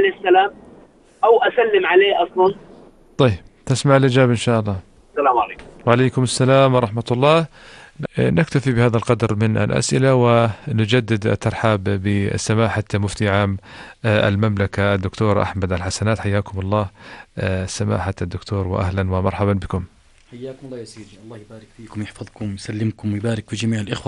عليه السلام أو أسلم عليه أصلا؟ طيب، تسمع الإجابة إن شاء الله. السلام عليكم. وعليكم السلام ورحمة الله. نكتفي بهذا القدر من الأسئلة، ونجدد الترحاب بسماحة مفتي عام المملكة الدكتور أحمد الحسنات. حياكم الله سماحة الدكتور، وأهلا ومرحبا بكم. حياكم الله يا سيدي، الله يبارك فيكم، يحفظكم، يسلمكم ويبارك في جميع الإخوة.